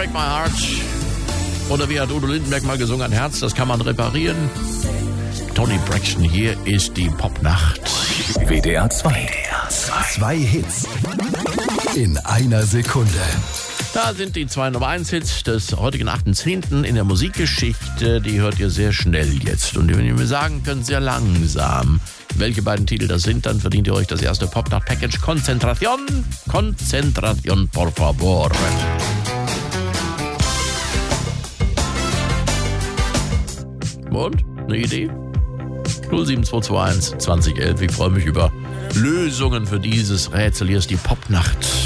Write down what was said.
Break My Heart. Oder wie hat Udo Lindenberg mal gesungen, ein Herz, das kann man reparieren. Toni Braxton, hier ist die Popnacht. WDR 2. Zwei Hits in einer Sekunde. Da sind die zwei Nummer 1 Hits des heutigen 8.10. in der Musikgeschichte. Die hört ihr sehr schnell jetzt. Und wenn ihr mir sagen könnt, sehr langsam, welche beiden Titel das sind, dann verdient ihr euch das erste Popnacht-Package Konzentration. Konzentration, por favor. Und? Eine Idee? 07221 2011. Ich freue mich über Lösungen für dieses Rätsel. Hier ist die Popnacht.